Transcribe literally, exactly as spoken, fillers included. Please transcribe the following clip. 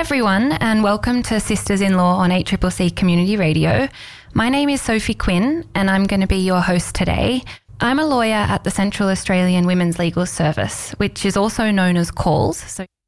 everyone, and welcome to Sisters-in-Law on A C C C Community Radio. My name is Sophie Quinn, and I'm going to be your host today. I'm a lawyer at the Central Australian Women's Legal Service, which is also known as CALS. So